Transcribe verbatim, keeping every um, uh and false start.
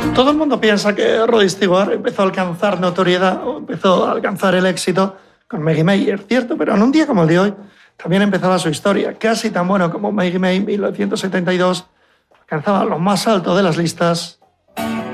Todo el mundo piensa que Rod Stewart empezó a alcanzar notoriedad o empezó a alcanzar el éxito con Maggie May, es cierto, pero en un día como el de hoy también empezaba su historia. Casi tan bueno como Maggie May en mil novecientos setenta y dos, alcanzaba lo más alto de las listas